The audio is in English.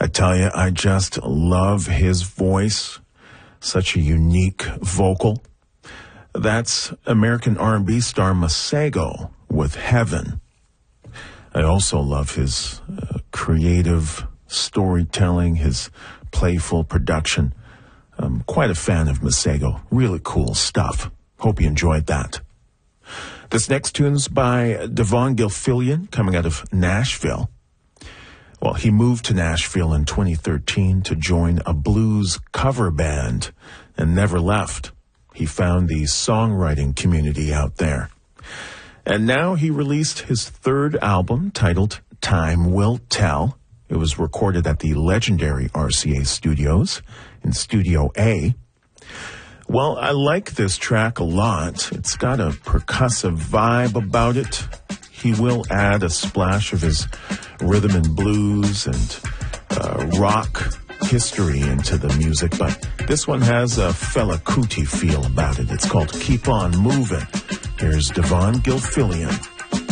I tell you, I just love his voice. Such a unique vocal. That's American R&B star Masego with Heaven. I also love his creative storytelling, his playful production. I'm quite a fan of Masego. Really cool stuff. Hope you enjoyed that. This next tune's by Devon Gilfillian, coming out of Nashville. Well, he moved to Nashville in 2013 to join a blues cover band and never left. He found the songwriting community out there. And now he released his third album titled Time Will Tell. It was recorded at the legendary RCA Studios in Studio A. Well, I like this track a lot. It's got a percussive vibe about it. He will add a splash of his rhythm and blues and rock history into the music, but this one has a Fela Kuti feel about it. It's called Keep On Moving. Here's Devon Gilfillian.